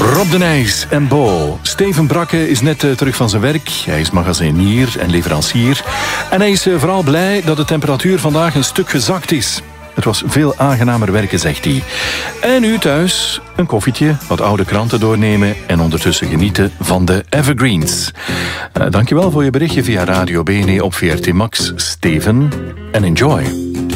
Rob de Nijs en Bo. Steven Brakke is net terug van zijn werk. Hij is magazinier en leverancier. En hij is vooral blij dat de temperatuur vandaag een stuk gezakt is. Het was veel aangenamer werken, zegt hij. En nu thuis een koffietje, wat oude kranten doornemen en ondertussen genieten van de Evergreens. Dankjewel voor je berichtje via Radio BNE op VRT Max, Steven. En enjoy.